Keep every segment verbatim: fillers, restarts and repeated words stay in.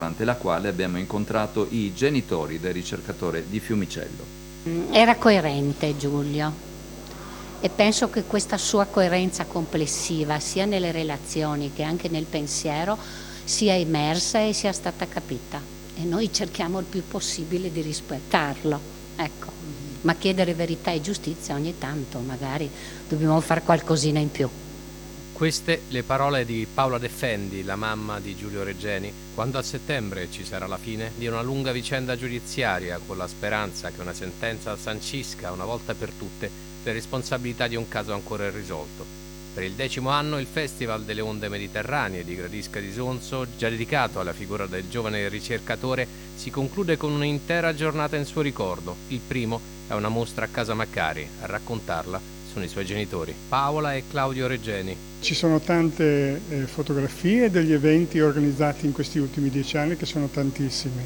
durante la quale abbiamo incontrato i genitori del ricercatore di Fiumicello. Era coerente Giulio e penso che questa sua coerenza complessiva sia nelle relazioni che anche nel pensiero sia emersa e sia stata capita e noi cerchiamo il più possibile di rispettarlo, ecco. Ma chiedere verità e giustizia ogni tanto magari dobbiamo fare qualcosina in più. Queste le parole di Paola Defendi, la mamma di Giulio Regeni, quando a settembre ci sarà la fine di una lunga vicenda giudiziaria, con la speranza che una sentenza sancisca una volta per tutte le responsabilità di un caso ancora irrisolto. Per il decimo anno il Festival delle Onde Mediterranee di Gradisca di Sonzo, già dedicato alla figura del giovane ricercatore, si conclude con un'intera giornata in suo ricordo. Il primo è una mostra a Casa Maccari. A raccontarla sono i suoi genitori, Paola e Claudio Regeni. Ci sono tante eh, fotografie degli eventi organizzati in questi ultimi dieci anni, che sono tantissimi,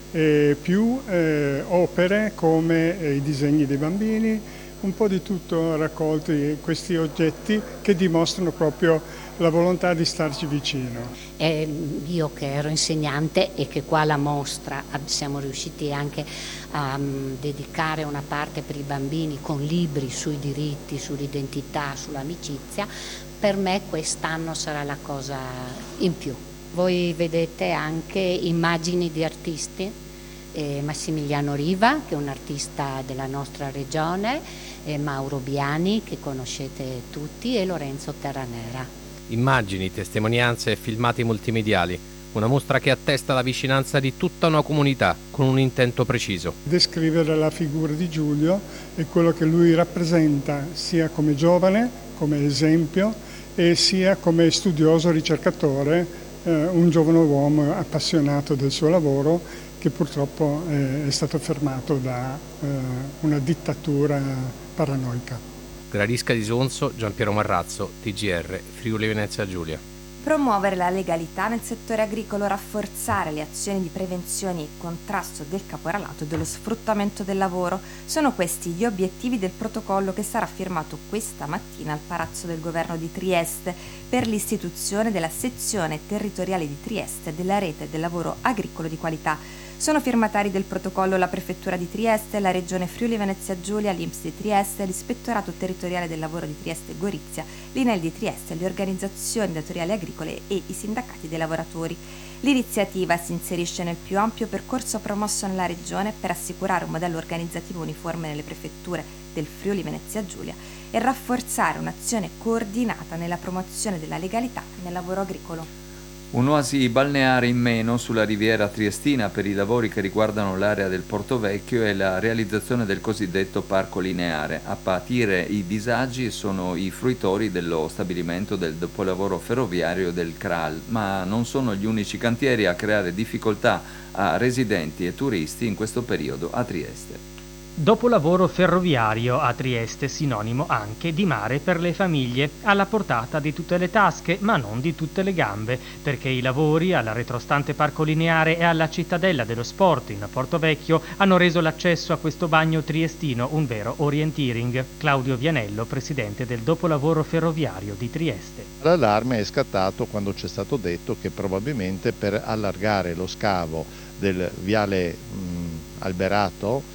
e più eh, opere come eh, i disegni dei bambini, un po' di tutto raccolti, questi oggetti che dimostrano proprio la volontà di starci vicino. E io che ero insegnante e che qua alla mostra siamo riusciti anche a um, dedicare una parte per i bambini con libri sui diritti, sull'identità, sull'amicizia, per me quest'anno sarà la cosa in più. Voi vedete anche immagini di artisti, eh, Massimiliano Riva, che è un artista della nostra regione, eh, Mauro Biani, che conoscete tutti, e Lorenzo Terranera. Immagini, testimonianze e filmati multimediali, una mostra che attesta la vicinanza di tutta una comunità con un intento preciso. Descrivere la figura di Giulio e quello che lui rappresenta sia come giovane, come esempio, e sia come studioso ricercatore, eh, un giovane uomo appassionato del suo lavoro che purtroppo eh, è stato fermato da eh, una dittatura paranoica. Gradisca di Sonzo, Giampiero Marrazzo, T G R, Friuli Venezia Giulia. Promuovere la legalità nel settore agricolo, rafforzare le azioni di prevenzione e contrasto del caporalato e dello sfruttamento del lavoro. Sono questi gli obiettivi del protocollo che sarà firmato questa mattina al Palazzo del Governo di Trieste per l'istituzione della sezione territoriale di Trieste della Rete del Lavoro Agricolo di Qualità. Sono firmatari del protocollo la Prefettura di Trieste, la Regione Friuli Venezia Giulia, l'I N P S di Trieste, l'Ispettorato Territoriale del Lavoro di Trieste Gorizia, l'I N E L di Trieste, le organizzazioni datoriali agricole e i sindacati dei lavoratori. L'iniziativa si inserisce nel più ampio percorso promosso nella Regione per assicurare un modello organizzativo uniforme nelle prefetture del Friuli Venezia Giulia e rafforzare un'azione coordinata nella promozione della legalità nel lavoro agricolo. Un'oasi balneare in meno sulla riviera triestina per i lavori che riguardano l'area del Porto Vecchio e la realizzazione del cosiddetto parco lineare. A patire i disagi sono i fruitori dello stabilimento del dopolavoro ferroviario del C R A L, ma non sono gli unici cantieri a creare difficoltà a residenti e turisti in questo periodo a Trieste. Dopolavoro ferroviario a Trieste, sinonimo anche di mare per le famiglie, alla portata di tutte le tasche, ma non di tutte le gambe, perché i lavori alla retrostante parco lineare e alla cittadella dello sport in Porto Vecchio hanno reso l'accesso a questo bagno triestino un vero orienteering. Claudio Vianello, presidente del Dopolavoro ferroviario di Trieste. L'allarme è scattato quando c'è stato detto che probabilmente per allargare lo scavo del viale mh, Alberato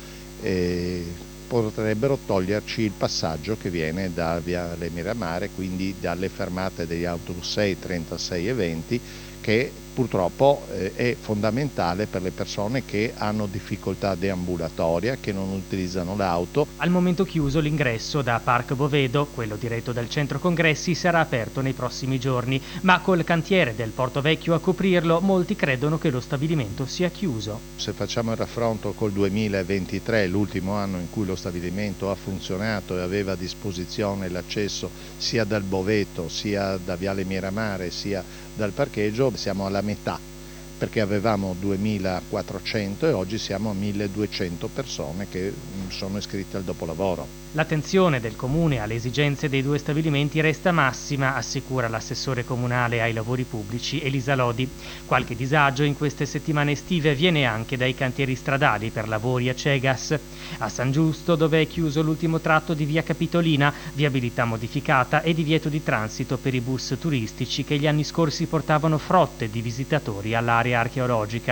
E potrebbero toglierci il passaggio che viene da Viale Miramare, quindi dalle fermate degli autobus sei, trentasei e venti, che purtroppo eh, è fondamentale per le persone che hanno difficoltà deambulatoria, che non utilizzano l'auto. Al momento chiuso l'ingresso da Parc Bovedo, quello diretto dal centro congressi, sarà aperto nei prossimi giorni, ma col cantiere del Porto Vecchio a coprirlo molti credono che lo stabilimento sia chiuso. Se facciamo il raffronto col duemilaventitré, l'ultimo anno in cui lo stabilimento ha funzionato e aveva a disposizione l'accesso sia dal Boveto, sia da Viale Miramare, sia dal parcheggio, siamo alla metà, perché avevamo duemilaquattrocento e oggi siamo a milleduecento persone che sono iscritte al dopolavoro. L'attenzione del Comune alle esigenze dei due stabilimenti resta massima, assicura l'assessore comunale ai lavori pubblici Elisa Lodi. Qualche disagio in queste settimane estive viene anche dai cantieri stradali per lavori a Cegas. A San Giusto, dove è chiuso l'ultimo tratto di via Capitolina, viabilità modificata e divieto di transito per i bus turistici che gli anni scorsi portavano frotte di visitatori all'area archeologica.